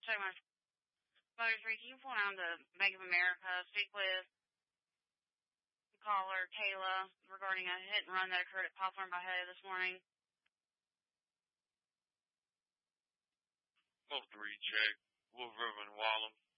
Check my motor 3. Can you pull down to Bank of America, speak with caller Kayla regarding a hit and run that occurred at Poplar and Bahia this morning? Motor 3, check. Wolf River and Wallem.